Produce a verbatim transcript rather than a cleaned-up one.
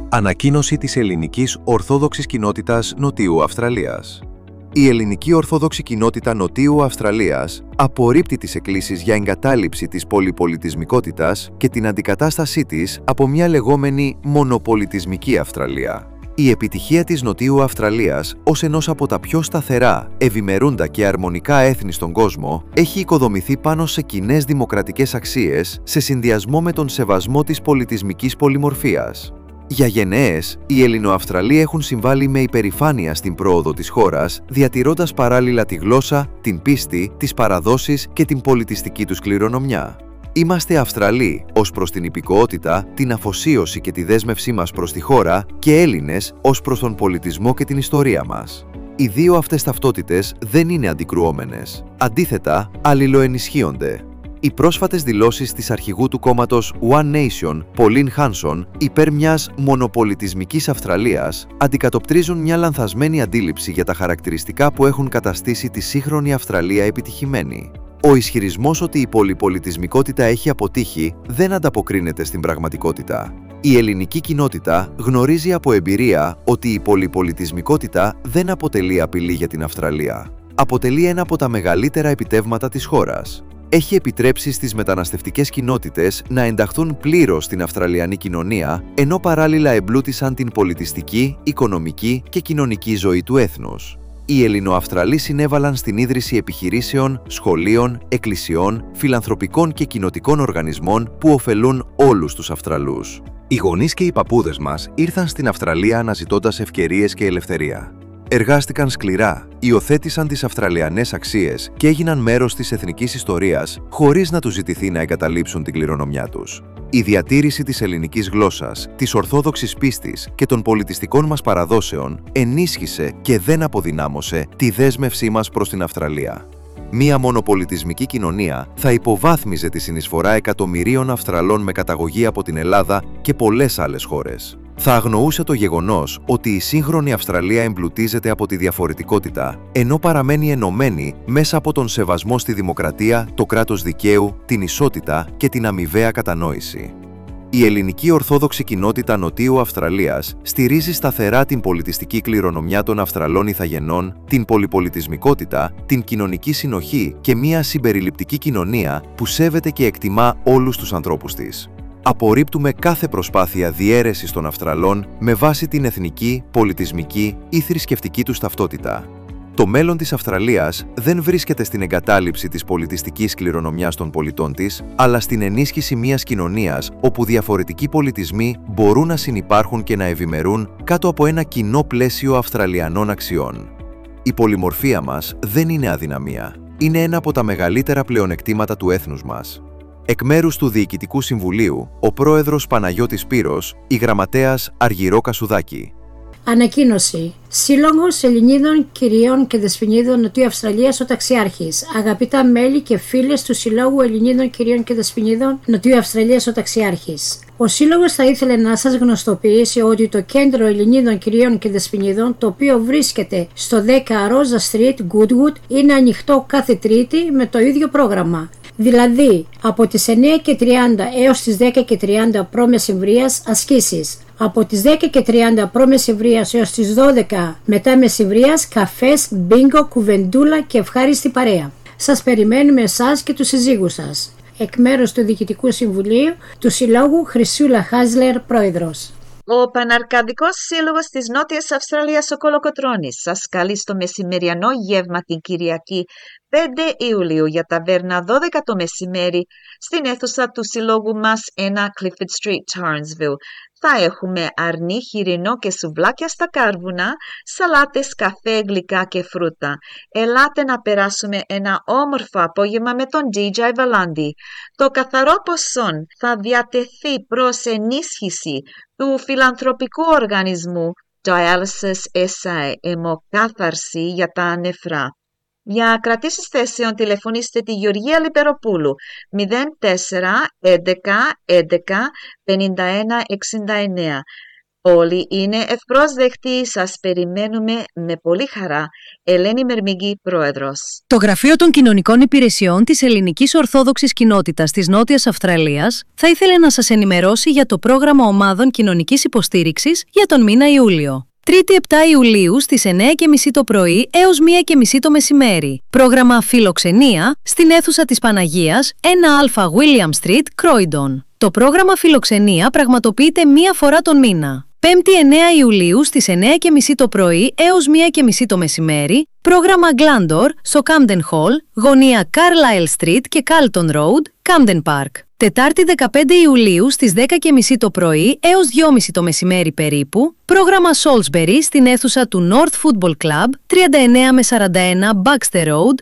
Ανακοίνωση της Ελληνικής Ορθόδοξης Κοινότητας Νοτιού Αυστραλίας. Η Ελληνική Ορθόδοξη Κοινότητα Νοτιού Αυστραλίας απορρίπτει τις εκκλήσεις για εγκατάλειψη της πολυπολιτισμικότητας και την αντικατάστασή της από μια λεγόμενη μονοπολιτισμική Αυστραλία. Η επιτυχία της Νοτιού Αυστραλίας ως ενός από τα πιο σταθερά, ευημερούντα και αρμονικά έθνη στον κόσμο έχει οικοδομηθεί πάνω σε κοινές δημοκρατικές αξίες σε συνδυασμό με τον σεβασμό της πολιτισμικής πολυμορφίας. Για γενναίες, οι Ελληνοαυστραλοί έχουν συμβάλει με υπερηφάνεια στην πρόοδο της χώρας, διατηρώντας παράλληλα τη γλώσσα, την πίστη, τις παραδόσεις και την πολιτιστική τους κληρονομιά. Είμαστε Αυστραλοί ως προς την υπηκοότητα, την αφοσίωση και τη δέσμευσή μας προς τη χώρα και Έλληνες ως προς τον πολιτισμό και την ιστορία μας. Οι δύο αυτές ταυτότητες δεν είναι αντικρουόμενες. Αντίθετα, αλληλοενισχύονται. Οι πρόσφατες δηλώσεις της αρχηγού του κόμματος One Nation, Pauline Hanson, υπέρ μιας μονοπολιτισμικής Αυστραλίας, αντικατοπτρίζουν μια λανθασμένη αντίληψη για τα χαρακτηριστικά που έχουν καταστήσει τη σύγχρονη Αυστραλία επιτυχημένη. Ο ισχυρισμός ότι η πολυπολιτισμικότητα έχει αποτύχει δεν ανταποκρίνεται στην πραγματικότητα. Η ελληνική κοινότητα γνωρίζει από εμπειρία ότι η πολυπολιτισμικότητα δεν αποτελεί απειλή για την Αυστραλία. Αποτελεί ένα από τα μεγαλύτερα επιτεύγματα της χώρας. Έχει επιτρέψει στις μεταναστευτικές κοινότητες να ενταχθούν πλήρως στην Αυστραλιανή κοινωνία, ενώ παράλληλα εμπλούτησαν την πολιτιστική, οικονομική και κοινωνική ζωή του έθνους. Οι Ελληνοαυστραλοί συνέβαλαν στην ίδρυση επιχειρήσεων, σχολείων, εκκλησιών, φιλανθρωπικών και κοινοτικών οργανισμών που ωφελούν όλους τους Αυστραλούς. Οι γονείς και οι παππούδες μας ήρθαν στην Αυστραλία αναζητώντας ευκαιρίες και ελευθερία. Εργάστηκαν σκληρά, υιοθέτησαν τις Αυστραλιανές αξίες και έγιναν μέρος της εθνικής ιστορίας, χωρίς να τους ζητηθεί να εγκαταλείψουν την κληρονομιά τους. Η διατήρηση της ελληνικής γλώσσας, της ορθόδοξης πίστης και των πολιτιστικών μας παραδόσεων ενίσχυσε και δεν αποδυνάμωσε τη δέσμευσή μας προς την Αυστραλία. Μία μονοπολιτισμική κοινωνία θα υποβάθμιζε τη συνεισφορά εκατομμυρίων Αυστραλών με καταγωγή από την Ελλάδα και πολλές άλλες χώρες. Θα αγνοούσε το γεγονός ότι η σύγχρονη Αυστραλία εμπλουτίζεται από τη διαφορετικότητα, ενώ παραμένει ενωμένη μέσα από τον σεβασμό στη δημοκρατία, το κράτος δικαίου, την ισότητα και την αμοιβαία κατανόηση. Η Ελληνική Ορθόδοξη Κοινότητα Νοτιού Αυστραλίας στηρίζει σταθερά την πολιτιστική κληρονομιά των Αυστραλών ηθαγενών, την πολυπολιτισμικότητα, την κοινωνική συνοχή και μια συμπεριληπτική κοινωνία που σέβεται και εκτιμά όλους τους ανθρώπους της. Απορρίπτουμε κάθε προσπάθεια διαίρεσης των Αυστραλών με βάση την εθνική, πολιτισμική ή θρησκευτική τους ταυτότητα. Το μέλλον της Αυστραλίας δεν βρίσκεται στην εγκατάλειψη της πολιτιστικής κληρονομιάς των πολιτών της, αλλά στην ενίσχυση μιας κοινωνίας όπου διαφορετικοί πολιτισμοί μπορούν να συνυπάρχουν και να ευημερούν κάτω από ένα κοινό πλαίσιο Αυστραλιανών αξιών. Η πολυμορφία μας δεν είναι αδυναμία. Είναι ένα από τα μεγαλύτερα πλεονεκτήματα του έθνους μας. Εκ μέρους του Διοικητικού Συμβουλίου, ο πρόεδρος Παναγιώτης Πύρος, η γραμματέας Αργυρό Κασουδάκη. Ανακοίνωση. Σύλλογος Ελληνίδων Κυριών και Δεσποινίδων Νοτιού Αυστραλίας ο Ταξιάρχης. Αγαπητά μέλη και φίλες του Συλλόγου Ελληνίδων Κυριών και Δεσποινίδων Νοτιού Αυστραλίας ο Ταξιάρχης. Ο Σύλλογος θα ήθελε να σας γνωστοποιήσει ότι το Κέντρο Ελληνίδων Κυριών και Δεσποινίδων, το οποίο βρίσκεται στο δέκα Rosa Street, Goodwood, είναι ανοιχτό κάθε Τρίτη με το ίδιο πρόγραμμα. Δηλαδή, από τις εννιά και τριάντα έως τις δέκα και τριάντα π.μ. ασκήσεις. Από τις δέκα και τριάντα π.μ. έως τις δώδεκα μετά μεσημβρίας καφές, μπίνγκο, κουβεντούλα και ευχάριστη παρέα. Σας περιμένουμε εσάς και τους συζύγους σας. Εκ μέρους του Διοικητικού Συμβουλίου του Συλλόγου, Χρυσούλα Χάζλερ, Πρόεδρος. Ο Παναρκαδικός Σύλλογος της Νότιας Αυστραλίας ο Κολοκοτρώνης σας καλεί στο μεσημεριανό γεύμα την Κυριακή πέντε Ιουλίου για ταβέρνα δώδεκα το μεσημέρι στην αίθουσα του Συλλόγου μας ένα Clifford Street, Townsville. Θα έχουμε αρνί, χοιρινό και σουβλάκια στα κάρβουνα, σαλάτες, καφέ, γλυκά και φρούτα. Ελάτε να περάσουμε ένα όμορφο απόγευμα με τον ντι τζέι Βαλάντι. Το καθαρό ποσό θα διατεθεί προς ενίσχυση του φιλανθρωπικού οργανισμού Dialysis ες έι, αιμοκάθαρση για τα νεφρά. Για κρατήσεις θέσεων τηλεφωνήστε τη Γεωργία Λιπεροπούλου μηδέν τέσσερα έντεκα έντεκα πενήντα ένα εξήντα εννέα. Όλοι είναι ευπρόσδεκτοι, σας περιμένουμε με πολύ χαρά. Ελένη Μερμήγκη, Πρόεδρος. Το Γραφείο των Κοινωνικών Υπηρεσιών της Ελληνικής Ορθόδοξης Κοινότητας της Νότιας Αυστραλίας θα ήθελε να σας ενημερώσει για το πρόγραμμα ομάδων κοινωνικής υποστήριξης για τον μήνα Ιούλιο. Τρίτη επτά Ιουλίου στις εννιά και μισή το πρωί έως μία και μισή το μεσημέρι. Πρόγραμμα φιλοξενία στην αίθουσα της Παναγίας, ένα Α William Street, Croydon. Το πρόγραμμα φιλοξενία πραγματοποιείται μία φορά τον μήνα. Πέμπτη εννιά Ιουλίου στις εννιά και μισή το πρωί έως μία και μισή το μεσημέρι, πρόγραμμα Glandor στο Camden Hall, γωνία Carlisle Street και Carlton Road, Camden Park. Τετάρτη δεκαπέντε Ιουλίου στις δέκα και μισή το πρωί έως δυόμιση το μεσημέρι περίπου, πρόγραμμα Salisbury στην αίθουσα του North Football Club, τριάντα εννιά με σαράντα ένα Baxter Road,